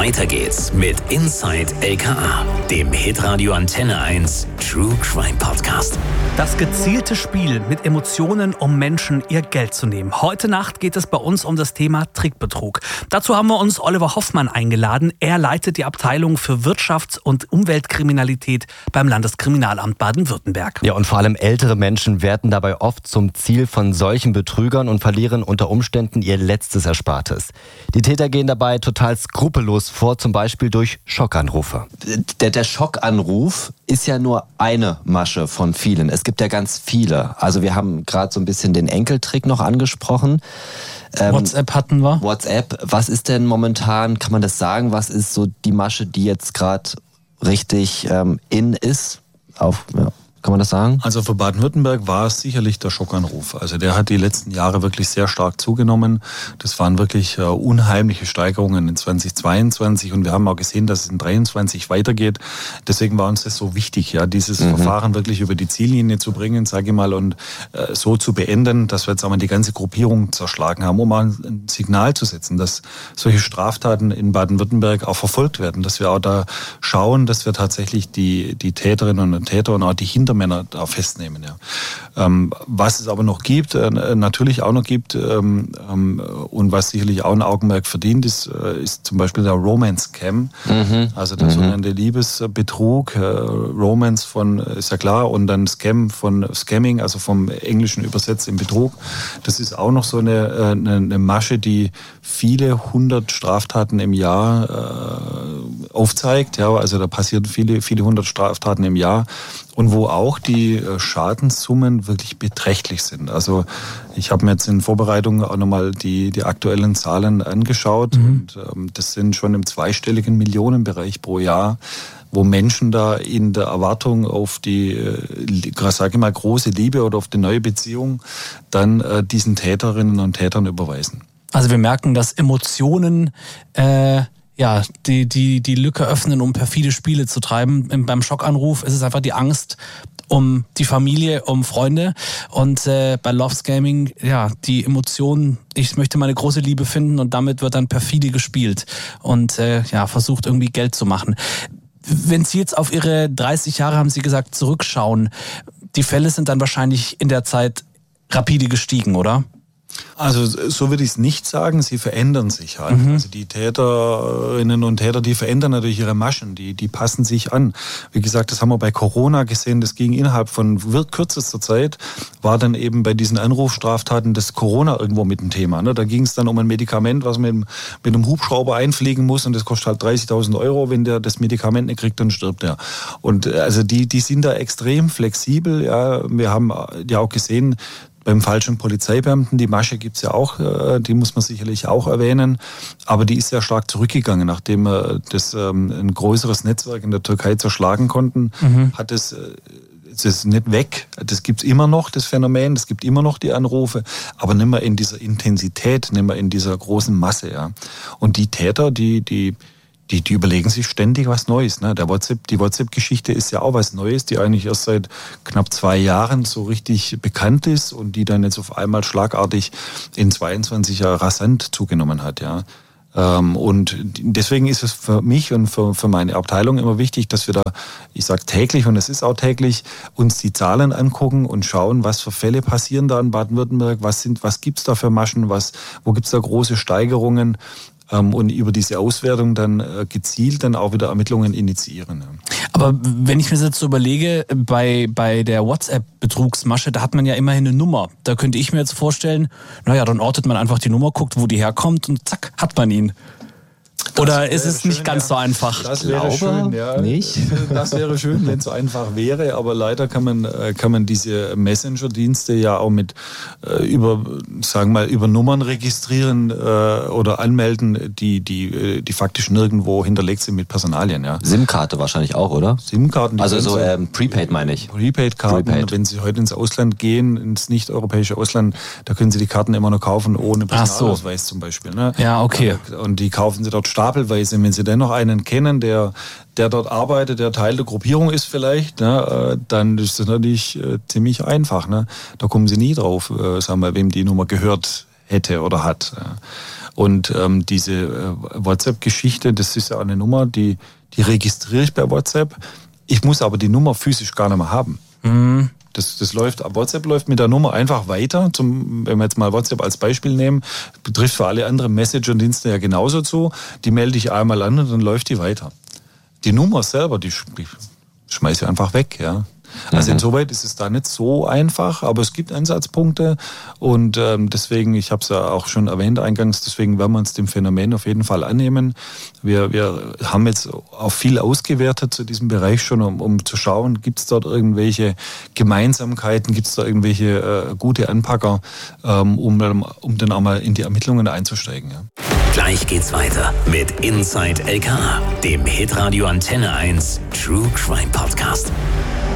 Weiter geht's mit Inside LKA, dem Hitradio Antenne 1 True Crime Podcast. Das gezielte Spiel mit Emotionen, um Menschen ihr Geld zu nehmen. Heute Nacht geht es bei uns um das Thema Trickbetrug. Dazu haben wir uns Oliver Hoffmann eingeladen. Er leitet die Abteilung für Wirtschafts- und Umweltkriminalität beim Landeskriminalamt Baden-Württemberg. Ja, und vor allem ältere Menschen werden dabei oft zum Ziel von solchen Betrügern und verlieren unter Umständen ihr letztes Erspartes. Die Täter gehen dabei total skrupellos vor, zum Beispiel durch Schockanrufe. Der Schockanruf ist ja nur eine Masche von vielen. Es gibt ja ganz viele. Also wir haben gerade so ein bisschen den Enkeltrick noch angesprochen. WhatsApp hatten wir. WhatsApp, was ist denn momentan, kann man das sagen, was ist so die Masche, die jetzt gerade richtig in ist? Kann man das sagen? Also für Baden-Württemberg war es sicherlich der Schockanruf. Also der hat die letzten Jahre wirklich sehr stark zugenommen. Das waren wirklich unheimliche Steigerungen in 2022 und wir haben auch gesehen, dass es in 2023 weitergeht. Deswegen war uns das so wichtig, ja, dieses Verfahren wirklich über die Ziellinie zu bringen, sage ich mal, und so zu beenden, dass wir jetzt einmal die ganze Gruppierung zerschlagen haben, um mal ein Signal zu setzen, dass solche Straftaten in Baden-Württemberg auch verfolgt werden, dass wir auch da schauen, dass wir tatsächlich die Täterinnen und Täter und auch die Hintermänner da festnehmen. Ja. Was es aber noch gibt, natürlich auch noch gibt und was sicherlich auch ein Augenmerk verdient, ist zum Beispiel der Romance-Scam, also der sogenannte Liebesbetrug, Romance ist ja klar, und dann Scam von Scamming, also vom Englischen übersetzt in Betrug. Das ist auch noch so eine Masche, die viele hundert Straftaten im Jahr aufzeigt. Ja, also da passieren viele hundert Straftaten im Jahr und wo auch die Schadenssummen wirklich beträchtlich sind. Also ich habe mir jetzt in Vorbereitung auch nochmal die aktuellen Zahlen angeschaut und das sind schon im zweistelligen Millionenbereich pro Jahr, wo Menschen da in der Erwartung auf die, sage ich mal, große Liebe oder auf die neue Beziehung dann diesen Täterinnen und Tätern überweisen. Also wir merken, dass Emotionen die Lücke öffnen, um perfide Spiele zu treiben. Beim Schockanruf ist es einfach die Angst um die Familie, um Freunde. Und bei Love Scamming, die Emotionen, ich möchte meine große Liebe finden und damit wird dann perfide gespielt und versucht irgendwie Geld zu machen. Wenn Sie jetzt auf Ihre 30 Jahre, haben Sie gesagt, zurückschauen, die Fälle sind dann wahrscheinlich in der Zeit rapide gestiegen, oder? Also so würde ich es nicht sagen, sie verändern sich halt. Also die Täterinnen und Täter, die verändern natürlich ihre Maschen, die passen sich an. Wie gesagt, das haben wir bei Corona gesehen, das ging innerhalb von kürzester Zeit, war dann eben bei diesen Anrufstraftaten das Corona irgendwo mit dem Thema. Ne? Da ging es dann um ein Medikament, was man mit einem Hubschrauber einfliegen muss und das kostet halt 30.000 €. Wenn der das Medikament nicht kriegt, dann stirbt er. Und also die sind da extrem flexibel. Ja. Wir haben ja auch gesehen, beim falschen Polizeibeamten, die Masche gibt's ja auch, die muss man sicherlich auch erwähnen, aber die ist sehr stark zurückgegangen, nachdem wir ein größeres Netzwerk in der Türkei zerschlagen konnten, hat es ist nicht weg, das gibt's immer noch, das Phänomen, es gibt immer noch die Anrufe, aber nicht mehr in dieser Intensität, nicht mehr in dieser großen Masse. Ja. Und die Täter, die überlegen sich ständig was Neues. Ne? Die WhatsApp-Geschichte ist ja auch was Neues, die eigentlich erst seit knapp 2 Jahren so richtig bekannt ist und die dann jetzt auf einmal schlagartig in 22 Jahren rasant zugenommen hat. Ja. Und deswegen ist es für mich und für meine Abteilung immer wichtig, dass wir da, ich sage täglich, und es ist auch täglich, uns die Zahlen angucken und schauen, was für Fälle passieren da in Baden-Württemberg, was gibt's da für Maschen, wo gibt's da große Steigerungen, und über diese Auswertung dann gezielt dann auch wieder Ermittlungen initiieren. Aber wenn ich mir das jetzt so überlege, bei der WhatsApp-Betrugsmasche, da hat man ja immerhin eine Nummer. Da könnte ich mir jetzt vorstellen, dann ortet man einfach die Nummer, guckt, wo die herkommt und zack, hat man ihn. Oder ist es nicht ganz so einfach? Das wäre schön, ja. Nicht. Das wäre schön, wenn es so einfach wäre, aber leider kann man diese Messenger-Dienste ja auch mit über Nummern registrieren oder anmelden, die faktisch nirgendwo hinterlegt sind mit Personalien. Ja. SIM-Karte wahrscheinlich auch, oder? SIM-Karten. Also so Prepaid meine ich. Prepaid-Karten. Wenn Sie heute ins Ausland gehen, ins nicht-europäische Ausland, da können Sie die Karten immer noch kaufen ohne Personalausweis zum Beispiel. Ne? Ja, okay. Und die kaufen Sie dort stapelweise. Wenn Sie dennoch einen kennen, der dort arbeitet, der Teil der Gruppierung ist vielleicht, ne, dann ist das natürlich ziemlich einfach. Ne? Da kommen Sie nie drauf, wem die Nummer gehört hätte oder hat. Und diese WhatsApp-Geschichte, das ist ja eine Nummer, die registriere ich bei WhatsApp. Ich muss aber die Nummer physisch gar nicht mehr haben. Mhm. Das läuft, WhatsApp läuft mit der Nummer einfach weiter. Wenn wir jetzt mal WhatsApp als Beispiel nehmen, betrifft für alle anderen Messenger-Dienste ja genauso zu. Die melde ich einmal an und dann läuft die weiter. Die Nummer selber, die schmeiße ich einfach weg, ja. Also insoweit ist es da nicht so einfach, aber es gibt Ansatzpunkte und deswegen, ich habe es ja auch schon erwähnt eingangs, deswegen werden wir uns dem Phänomen auf jeden Fall annehmen. Wir haben jetzt auch viel ausgewertet zu diesem Bereich schon, um zu schauen, gibt es dort irgendwelche Gemeinsamkeiten, gibt es da irgendwelche gute Anpacker, um dann auch mal in die Ermittlungen einzusteigen. Ja. Gleich geht's weiter mit Inside LKA, dem Hitradio Antenne 1 True Crime Podcast.